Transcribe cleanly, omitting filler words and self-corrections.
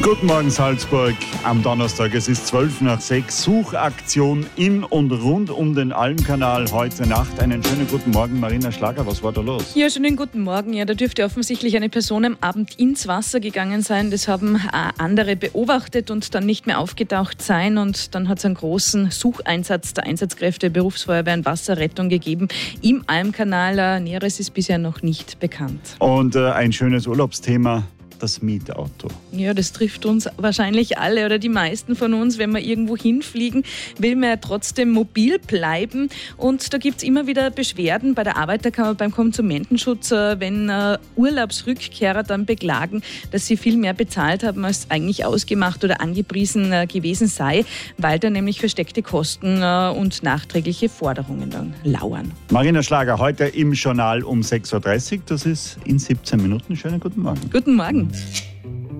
Guten Morgen Salzburg am Donnerstag. Es ist 6:12. Suchaktion in und rund um den Almkanal heute Nacht. Einen schönen guten Morgen, Marina Schlager. Was war da los? Ja, schönen guten Morgen. Ja, da dürfte offensichtlich eine Person am Abend ins Wasser gegangen sein. Das haben andere beobachtet und dann nicht mehr aufgetaucht sein. Und dann hat es einen großen Sucheinsatz der Einsatzkräfte, Berufsfeuerwehr und Wasserrettung gegeben im Almkanal. Näheres ist bisher noch nicht bekannt. Und ein schönes Urlaubsthema. Das Mietauto. Ja, das trifft uns wahrscheinlich alle oder die meisten von uns. Wenn wir irgendwo hinfliegen, will man ja trotzdem mobil bleiben. Und da gibt es immer wieder Beschwerden bei der Arbeiterkammer, beim Konsumentenschutz, wenn Urlaubsrückkehrer dann beklagen, dass sie viel mehr bezahlt haben, als eigentlich ausgemacht oder angepriesen gewesen sei, weil da nämlich versteckte Kosten und nachträgliche Forderungen dann lauern. Marina Schlager, heute im Journal um 6:30 Uhr. Das ist in 17 Minuten. Schönen guten Morgen. Guten Morgen.